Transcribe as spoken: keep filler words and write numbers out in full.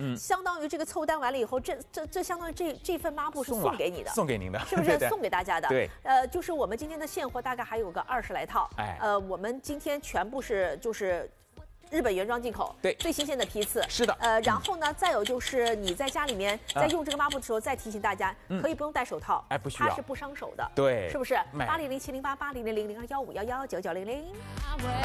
嗯， 相当于这个凑单完了以后，这这这相当于这这份抹布是送给你的， 送给您的， 是不是送给大家的？ 对， 呃，就是我们今天的现货大概还有个二十来套， 哎， 呃，我们今天全部是就是日本原装进口， 对， 最新鲜的批次， 是的。 呃，然后呢，再有就是你在家里面在用这个抹布的时候，再提醒大家，可以不用戴手套， 哎，不需要， 它是不伤手的， 对， 是不是？八零零七零八八零零零零二幺五幺幺九九零零。